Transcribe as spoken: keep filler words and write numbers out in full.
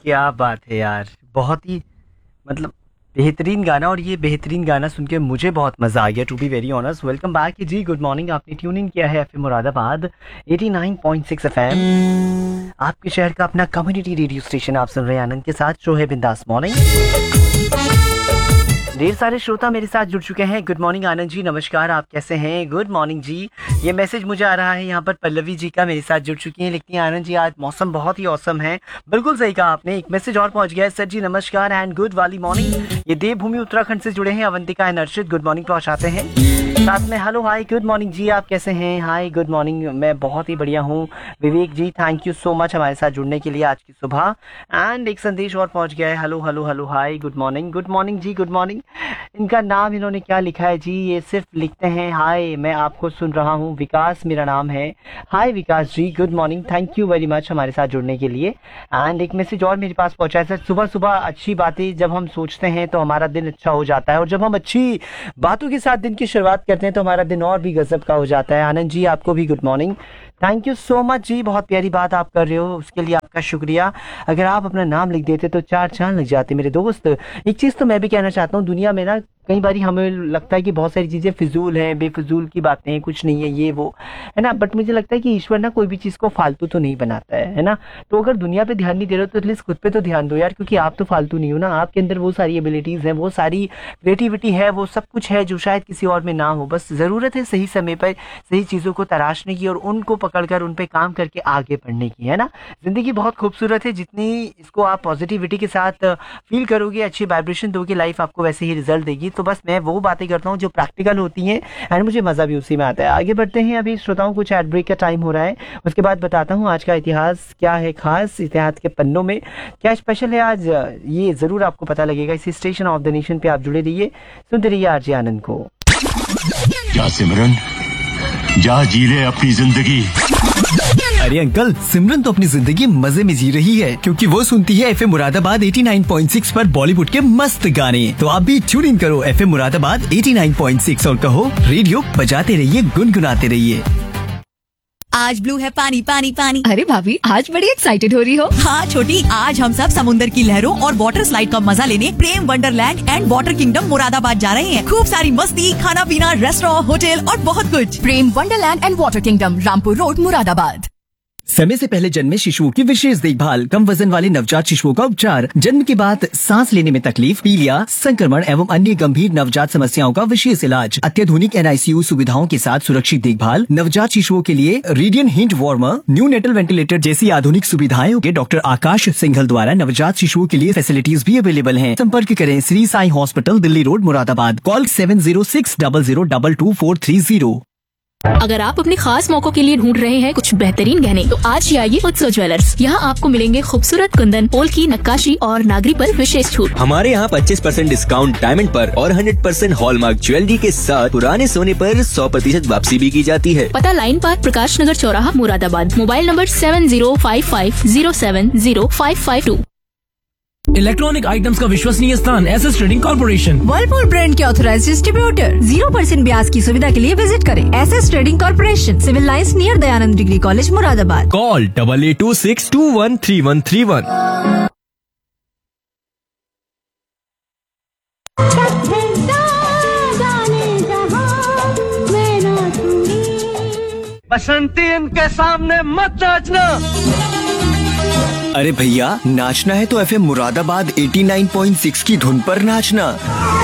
क्या बात है यार, बहुत ही मतलब बेहतरीन गाना। और ये बेहतरीन गाना सुन के मुझे बहुत मज़ा आ गया, to be very honest. Welcome back ji, good morning. आपने ट्यून इन किया है FM Moradabad eighty nine point six FM, आपके शहर का अपना कम्युनिटी रेडियो स्टेशन। आप सुन रहे हैं आनंद के साथ, शो है बिंदास मॉर्निंग। ढेर सारे श्रोता मेरे साथ जुड़ चुके हैं। गुड मॉर्निंग आनंद जी, नमस्कार, आप कैसे हैं? गुड मॉर्निंग जी। ये मैसेज मुझे आ रहा है यहाँ पर पल्लवी जी का, मेरे साथ जुड़ चुकी हैं, लिखती हैं आनंद जी आज मौसम बहुत ही औसम है। बिल्कुल सही कहा आपने। एक मैसेज और पहुँच गया है, सर जी नमस्कार एंड गुड वाली मॉर्निंग। ये देवभूमि उत्तराखंड से जुड़े हैं, Avantika and Arshit good morning पहुँचाते हैं। साथ में हेलो हाय गुड मॉर्निंग जी, आप कैसे हैं? हाय गुड मॉर्निंग, मैं बहुत ही बढ़िया हूँ। विवेक जी थैंक यू सो मच हमारे साथ जुड़ने के लिए आज की सुबह। एंड एक संदेश और पहुँच गया है, hello hello hello hi good morning. Good morning जी, गुड मॉर्निंग। इनका नाम इन्होंने क्या लिखा है जी, ये सिर्फ लिखते हैं हाय मैं आपको सुन रहा हूँ, विकास मेरा नाम है। हाय विकास जी, good morning, thank you very much हमारे साथ जुड़ने के लिए। एंड एक मैसेज और मेरे पास पहुंचा है, सर सुबह सुबह अच्छी बातें जब हम सोचते हैं तो हमारा दिन अच्छा हो जाता है, और जब हम अच्छी बातों के साथ दिन की शुरुआत करते हैं तो हमारा दिन और भी गजब का हो जाता है। आनंद जी आपको भी good morning, thank you so much जी, बहुत प्यारी बात आप कर रहे हो, उसके लिए आपका शुक्रिया। अगर आप अपना नाम लिख देते तो चार चांद लग जाते मेरे दोस्त। एक चीज़ तो मैं भी कहना चाहता हूँ, दुनिया में ना कई बार हमें लगता है कि बहुत सारी चीज़ें फिजूल हैं, बेफिजूल की बातें हैं, कुछ नहीं है ये वो, है ना। बट मुझे लगता है कि ईश्वर ना कोई भी चीज़ को फालतू तो नहीं बनाता है, है ना। तो अगर दुनिया पे ध्यान नहीं दे रहे हो तो एटलीस्ट खुद पे तो ध्यान दो यार, क्योंकि आप तो फालतू नहीं हो ना। आपके अंदर वो सारी एबिलिटीज़ हैं, वो सारी क्रिएटिविटी है, वो सब कुछ है जो शायद किसी और में ना हो। बस ज़रूरत है सही समय पर सही चीज़ों को तराशने की और उनको पकड़कर उन पर काम करके आगे बढ़ने की, है ना। ज़िंदगी बहुत खूबसूरत है, जितनी इसको आप पॉजिटिविटी के साथ फील करोगे, अच्छी वाइब्रेशन दोगे, लाइफ आपको वैसे ही रिजल्ट देगी। तो बस मैं वो बातें करता हूँ जो प्रैक्टिकल होती हैं एंड मुझे मज़ा भी उसी में आता है। आगे बढ़ते हैं, अभी श्रोताओं को चैट ब्रेक का टाइम हो रहा है, उसके बाद बताता हूँ आज का इतिहास क्या है खास, इतिहास के पन्नों में क्या स्पेशल है आज, ये ज़रूर आपको पता लगेगा। इसी स्टेशन ऑफ द नेशन पे आप जुड़े रहिए, सुनते रहिए आरजे आनंद को। क्या सिमरन, जा जी ले अपनी जिंदगी। अरे अंकल, सिमरन तो अपनी जिंदगी मजे में जी रही है, क्योंकि वो सुनती है FM Moradabad eighty nine point six पर बॉलीवुड के मस्त गाने। तो आप भी ट्यून इन करो FM Moradabad eighty nine point six और कहो रेडियो बजाते रहिए, गुनगुनाते रहिए। आज ब्लू है पानी पानी पानी। अरे भाभी आज बड़ी एक्साइटेड हो रही हो। हाँ छोटी, आज हम सब समुंदर की लहरों और वाटर स्लाइड का मजा लेने प्रेम Wonderland and water kingdom Moradabad जा रहे हैं। खूब सारी मस्ती, खाना पीना, रेस्टोरेंट, होटल और बहुत कुछ। प्रेम Wonderland and water kingdom, Rampur road, Moradabad. समय से पहले जन्मे शिशुओं की विशेष देखभाल, कम वजन वाले नवजात शिशुओं का उपचार, जन्म के बाद सांस लेने में तकलीफ, पीलिया, संक्रमण एवं अन्य गंभीर नवजात समस्याओं का विशेष इलाज, अत्याधुनिक एनआईसीयू सुविधाओं के साथ सुरक्षित देखभाल, नवजात शिशुओं के लिए radian hint warmer, new natal ventilator जैसी आधुनिक सुविधाएं के डॉक्टर आकाश सिंघल द्वारा नवजात शिशुओं के लिए फैसिलिटीज भी अवेलेबल हैं। संपर्क करें Shri Sai hospital, Delhi road, Moradabad. Call seven zero six double zero double two four three zero. अगर आप अपने खास मौकों के लिए ढूंढ रहे हैं कुछ बेहतरीन गहने, तो आज ही आइए उत्सव ज्वेलर्स। यहाँ आपको मिलेंगे खूबसूरत कुंदन, पोल की नक्काशी और नागरी पर विशेष छूट। हमारे यहाँ पच्चीस परसेंट डिस्काउंट डायमंड पर और हंड्रेड परसेंट हॉलमार्क ज्वेलरी के साथ पुराने सोने पर सौ प्रतिशत वापसी भी की जाती है। पता लाइन पार्क, प्रकाश नगर चौराहा, Moradabad. Mobile number seven zero five five zero seven zero five five to. Electronic items का विश्वसनीय स्थान SS trading corporation, Whirlpool brand के ऑथराइज्ड डिस्ट्रीब्यूटर। जीरो परसेंट ब्याज की सुविधा के लिए विजिट करें SS trading corporation, civil lines near Dayanand degree college, Moradabad. Call double eight to six to one three one three one. बसंती इनके सामने मत नाचना। अरे भैया, नाचना है तो FM Moradabad eighty nine point six की धुन पर नाचना।